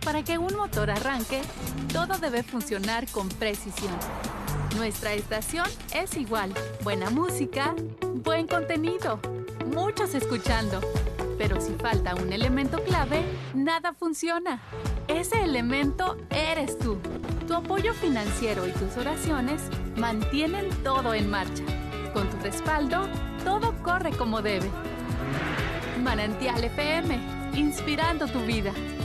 Para que un motor arranque, todo debe funcionar con precisión. Nuestra estación es igual. Buena música, buen contenido, muchos escuchando. Pero si falta un elemento clave, nada funciona. Ese elemento eres tú. Tu apoyo financiero y tus oraciones mantienen todo en marcha. Con tu respaldo, todo corre como debe. Manantial FM, inspirando tu vida.